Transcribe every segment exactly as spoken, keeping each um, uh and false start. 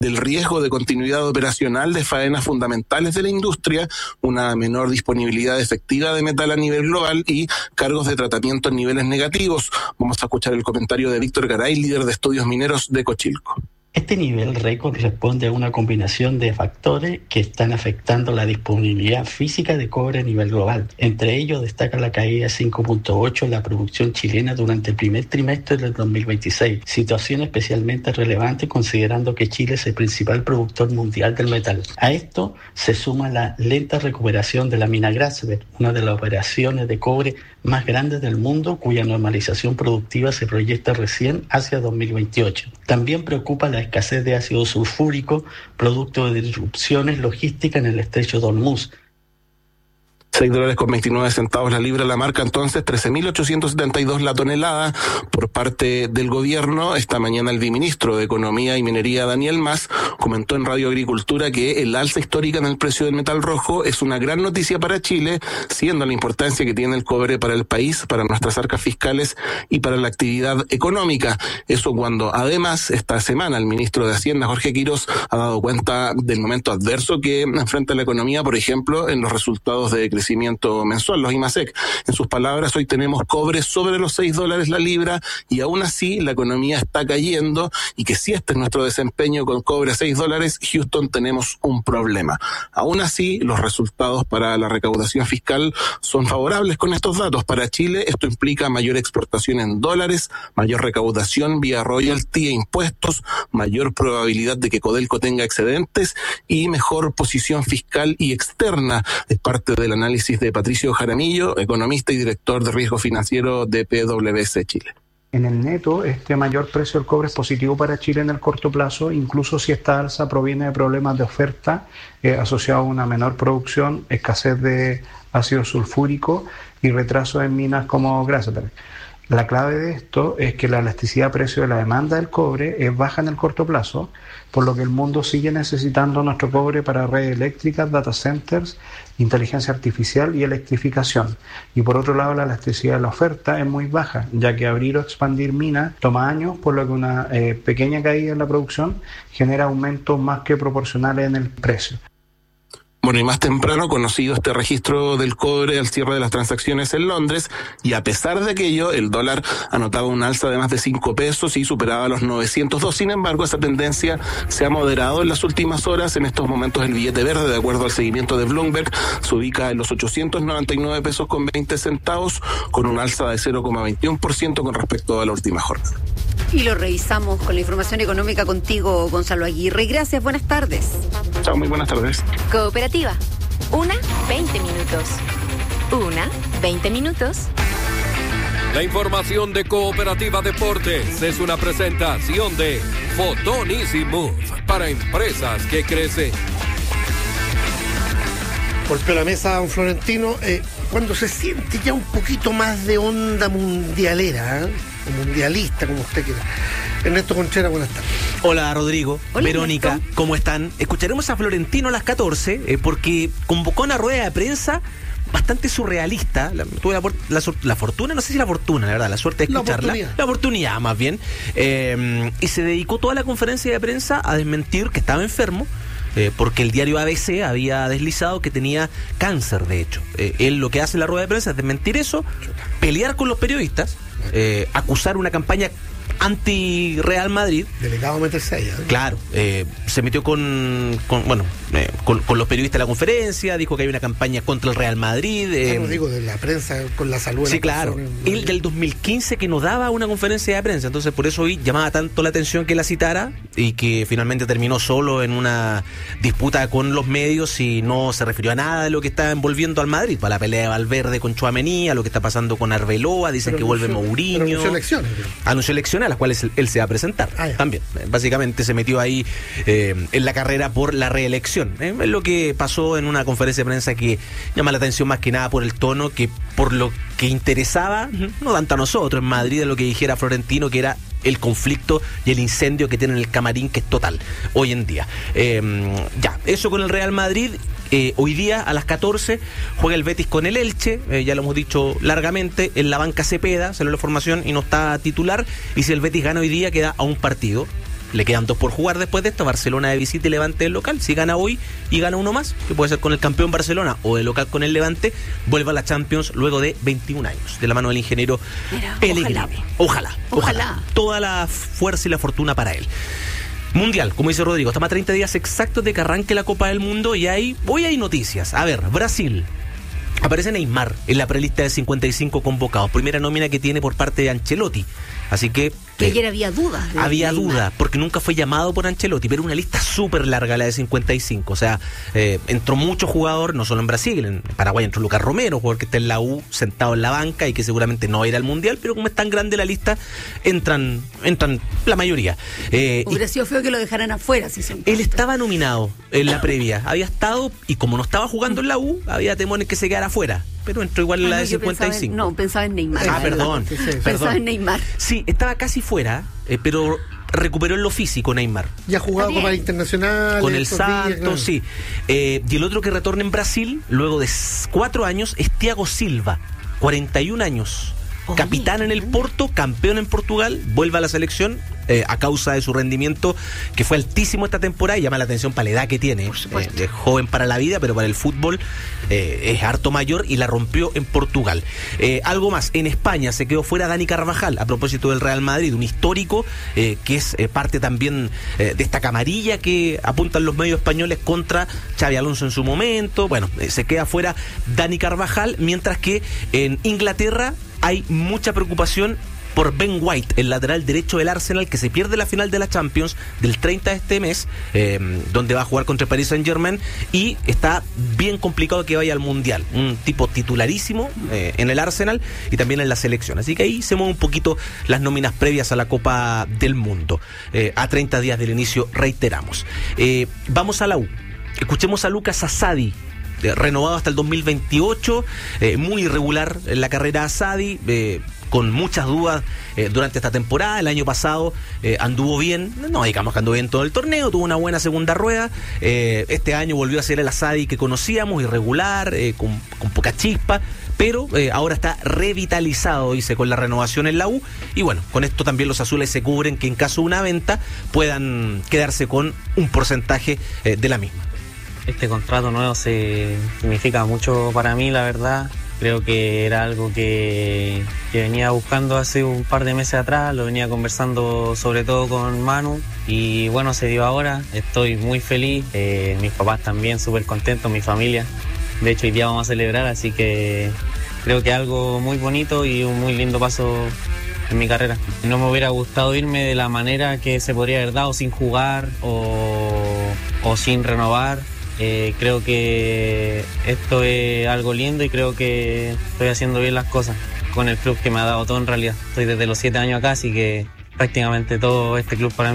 del riesgo de continuidad operacional de faenas fundamentales de la industria, una menor disponibilidad efectiva de metal a nivel global y cargos de tratamiento en niveles negativos. Vamos a escuchar el comentario de Víctor Garay, líder de estudios mineros de Cochilco. Este nivel récord responde a una combinación de factores que están afectando la disponibilidad física de cobre a nivel global. Entre ellos destaca la caída de cinco punto ocho en la producción chilena durante el primer trimestre del dos mil veintiséis, situación especialmente relevante considerando que Chile es el principal productor mundial del metal. A esto se suma la lenta recuperación de la mina Grasberg, una de las operaciones de cobre más grandes del mundo, cuya normalización productiva se proyecta recién hacia dos mil veintiocho. También preocupa la escasez de ácido sulfúrico, producto de disrupciones logísticas en el estrecho de Hormuz. seis dólares con veintinueve centavos la libra, la marca entonces trece mil ochocientos setenta y dos la tonelada por parte del gobierno. Esta mañana el viceministro de Economía y Minería, Daniel Mas, comentó en Radio Agricultura que el alza histórica en el precio del metal rojo es una gran noticia para Chile, siendo la importancia que tiene el cobre para el país, para nuestras arcas fiscales y para la actividad económica. Eso cuando además esta semana el ministro de Hacienda, Jorge Quirós, ha dado cuenta del momento adverso que enfrenta la economía, por ejemplo, en los resultados de crecimiento mensual, los IMASEC. En sus palabras, hoy tenemos cobre sobre los seis dólares la libra y aún así la economía está cayendo y que si este es nuestro desempeño con cobre a seis dólares, Houston tenemos un problema. Aún así, los resultados para la recaudación fiscal son favorables con estos datos. Para Chile, esto implica mayor exportación en dólares, mayor recaudación vía royalty e impuestos, mayor probabilidad de que Codelco tenga excedentes y mejor posición fiscal y externa. Es parte del análisis de Patricio Jaramillo, economista y director de riesgo financiero de P W C Chile. En el neto, este mayor precio del cobre es positivo para Chile en el corto plazo, incluso si esta alza proviene de problemas de oferta eh, asociados a una menor producción, escasez de ácido sulfúrico y retraso en minas como Grasberg. La clave de esto es que la elasticidad precio de la demanda del cobre es baja en el corto plazo, por lo que el mundo sigue necesitando nuestro cobre para redes eléctricas, data centers, inteligencia artificial y electrificación. Y por otro lado, la elasticidad de la oferta es muy baja, ya que abrir o expandir minas toma años, por lo que una eh, pequeña caída en la producción genera aumentos más que proporcionales en el precio. Bueno, y más temprano conocido este registro del cobre al cierre de las transacciones en Londres, y a pesar de aquello, el dólar anotaba un alza de más de cinco pesos y superaba los novecientos dos. Sin embargo, esa tendencia se ha moderado en las últimas horas. En estos momentos el billete verde, de acuerdo al seguimiento de Bloomberg, se ubica en los ochocientos noventa y nueve pesos con veinte centavos, con un alza de cero coma veintiuno por ciento con respecto a la última jornada. Y lo revisamos con la información económica contigo, Gonzalo Aguirre. Gracias, buenas tardes. Chao, muy buenas tardes. Cooperativa. Una, veinte minutos. Una, veinte minutos. La información de Cooperativa Deportes es una presentación de Fotón Easy Move para empresas que crecen. Golpeó la mesa un florentino eh, cuando se siente ya un poquito más de onda mundialera, ¿eh? o mundialista, como usted quiera. Ernesto Conchera, buenas tardes. Hola Rodrigo, Hola, Verónica, Ernesto. ¿cómo están? Escucharemos a Florentino a las catorce eh, porque convocó una rueda de prensa bastante surrealista. La, tuve la, la, la fortuna, no sé si la fortuna, la verdad, la suerte de escucharla. La oportunidad, la oportunidad más bien. Eh, y se dedicó toda la conferencia de prensa a desmentir que estaba enfermo. Eh, porque el diario A B C había deslizado que tenía cáncer, de hecho. Eh, él lo que hace en la rueda de prensa es desmentir eso, pelear con los periodistas, eh, acusar una campaña anti-Real Madrid. Delegado meterse ahí, ¿eh? Claro, eh, se metió con, con bueno, eh, con, con los periodistas de la conferencia, dijo que hay una campaña contra el Real Madrid. Eh, no, digo, de la prensa con la salud. Sí, claro. Él del dos mil quince que nos daba una conferencia de prensa, entonces por eso hoy llamaba tanto la atención que la citara y que finalmente terminó solo en una disputa con los medios y no se refirió a nada de lo que está envolviendo al Madrid, para la pelea de Valverde con Tchouaméni, a lo que está pasando con Arbeloa, dicen pero que anunció, vuelve Mourinho. Anunció elecciones. Creo. Anunció elecciones a las cuales él, él se va a presentar ah, también. Básicamente se metió ahí eh, en la carrera por la reelección. Eh, es lo que pasó en una conferencia de prensa que llama la atención más que nada por el tono, que por lo que interesaba, no tanto a nosotros en Madrid, a lo que dijera Florentino, que era el conflicto y el incendio que tiene en el camarín, que es total hoy en día. Eh, ya, eso con el Real Madrid. Eh, hoy día a las catorce juega el Betis con el Elche, eh, ya lo hemos dicho largamente. En la banca Cepeda salió la formación y no está titular, y si el Betis gana hoy día queda a un partido le quedan dos por jugar después de esto, Barcelona de visita y Levante del local. Si gana hoy y gana uno más, que puede ser con el campeón Barcelona o de local con el Levante, vuelve a la Champions luego de veintiún años, de la mano del ingeniero Pellegrini. Ojalá. Ojalá, ojalá. Ojalá. Toda la fuerza y la fortuna para él. Mundial, como dice Rodrigo, estamos a treinta días exactos de que arranque la Copa del Mundo y hay, hoy hay noticias. A ver, Brasil. Aparece Neymar en la prelista de cincuenta y cinco convocados. Primera nómina que tiene por parte de Ancelotti. Así que... Que ayer había dudas. Había Neymar. duda, porque nunca fue llamado por Ancelotti, pero una lista súper larga la de cincuenta y cinco. O sea, eh, entró mucho jugador, no solo en Brasil, en Paraguay entró Lucas Romero, jugador que está en la U, sentado en la banca y que seguramente no va a ir al Mundial, pero como es tan grande la lista, entran entran la mayoría. Eh, Hubiera sido feo que lo dejaran afuera. Si se él estaba nominado en la previa, había estado, y como no estaba jugando en la U, había temores que se quedara afuera. Pero entró igual en la de cincuenta y cinco. En, no, pensaba en Neymar. Ah, perdón. Sí, sí, pensaba perdón. en Neymar. Sí, estaba casi fuera, eh, pero recuperó en lo físico Neymar. Ya ha jugado Copa Internacional. Con el Santos, claro. sí. Eh, y el otro que retorna en Brasil, luego de cuatro años, es Thiago Silva, cuarenta y un años. Oye, capitán en el Porto, campeón en Portugal, vuelve a la selección eh, a causa de su rendimiento que fue altísimo esta temporada y llama la atención para la edad que tiene. Eh, es joven para la vida, pero para el fútbol eh, es harto mayor y la rompió en Portugal. Eh, algo más, en España se quedó fuera Dani Carvajal, a propósito del Real Madrid, un histórico eh, que es eh, parte también eh, de esta camarilla que apuntan los medios españoles contra Xabi Alonso en su momento. Bueno, eh, se queda fuera Dani Carvajal, mientras que en Inglaterra hay mucha preocupación por Ben White, el lateral derecho del Arsenal, que se pierde la final de la Champions del treinta de este mes, eh, donde va a jugar contra el Paris Saint-Germain, y está bien complicado que vaya al Mundial. Un tipo titularísimo eh, en el Arsenal y también en la selección. Así que ahí se mueven un poquito las nóminas previas a la Copa del Mundo. Eh, a treinta días del inicio, reiteramos. Eh, vamos a la U. Escuchemos a Lucas Asadi, renovado hasta el dos mil veintiocho, eh, muy irregular en la carrera Asadi, eh, con muchas dudas eh, durante esta temporada. El año pasado eh, anduvo bien, no digamos que anduvo bien todo el torneo, tuvo una buena segunda rueda. Eh, este año volvió a ser el Asadi que conocíamos, irregular, eh, con, con poca chispa, pero eh, ahora está revitalizado, dice, con la renovación en la U. Y bueno, con esto también los azules se cubren que en caso de una venta puedan quedarse con un porcentaje eh, de la misma. Este contrato nuevo se significa mucho para mí, la verdad. Creo que era algo que, que venía buscando hace un par de meses atrás, lo venía conversando sobre todo con Manu y bueno, se dio ahora. Estoy muy feliz, eh, mis papás también súper contentos, mi familia. De hecho, hoy día vamos a celebrar, así que creo que algo muy bonito y un muy lindo paso en mi carrera. No me hubiera gustado irme de la manera que se podría haber dado, sin jugar o, o sin renovar. Eh, creo que esto es algo lindo y creo que estoy haciendo bien las cosas con el club que me ha dado todo en realidad. Estoy desde los siete años acá, así que prácticamente todo este club para mí.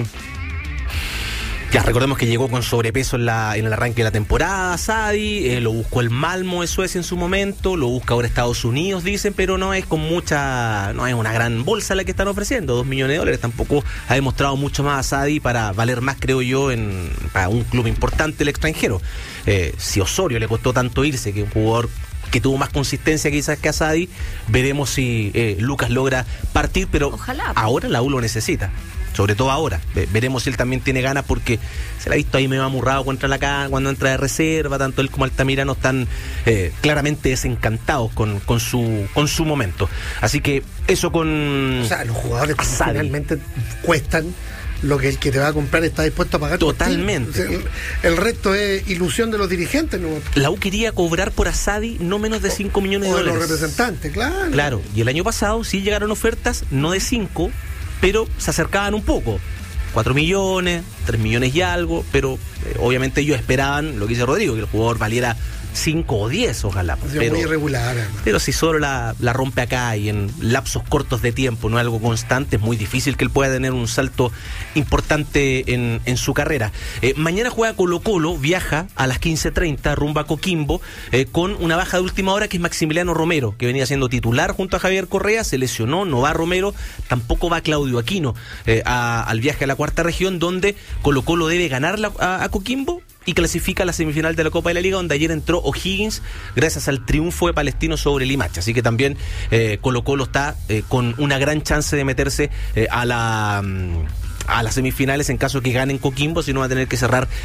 Ya recordemos que llegó con sobrepeso en, la, en el arranque de la temporada, Sadi, eh, lo buscó el Malmo de Suecia en su momento, lo busca ahora Estados Unidos, dicen, pero no es con mucha, no es una gran bolsa la que están ofreciendo, dos millones de dólares, tampoco ha demostrado mucho más a Sadi para valer más, creo yo, en para un club importante el extranjero. Eh, si Osorio le costó tanto irse, que un jugador que tuvo más consistencia quizás que a Sadi, veremos si eh, Lucas logra partir, pero ojalá, ahora la U lo necesita. Sobre todo ahora, veremos si él también tiene ganas, porque se la ha visto ahí medio amurrado contra la cara cuando entra de reserva. Tanto él como Altamirano están eh, claramente desencantados con, con su con su momento. Así que eso con... O sea, los jugadores finalmente cuestan lo que el que te va a comprar está dispuesto a pagar. Totalmente. O sea, el, el resto es ilusión de los dirigentes, ¿no? La U quería cobrar por Asadi no menos de cinco millones de o de dólares. los representantes, claro. Claro, y el año pasado sí llegaron ofertas, no de cinco, pero se acercaban un poco. cuatro millones, tres millones y algo, pero eh, obviamente ellos esperaban, lo que dice Rodrigo, que el jugador valiera cinco o diez, ojalá. O sea, pero, muy irregular, además. Pero si solo la, la rompe acá y en lapsos cortos de tiempo, no es algo constante, es muy difícil que él pueda tener un salto importante en, en su carrera. Eh, mañana juega Colo Colo, viaja a las quince treinta rumbo a Coquimbo, eh, con una baja de última hora que es Maximiliano Romero, que venía siendo titular junto a Javier Correa, se lesionó, no va Romero, tampoco va Claudio Aquino eh, a, al viaje a la cuarta región, donde Colo Colo debe ganar la, a, a Coquimbo y clasifica a la semifinal de la Copa de la Liga, donde ayer entró O'Higgins gracias al triunfo de Palestino sobre Limache. Así que también eh, Colo Colo está eh, con una gran chance de meterse eh, a la a las semifinales en caso que ganen Coquimbo, sino va a tener que cerrar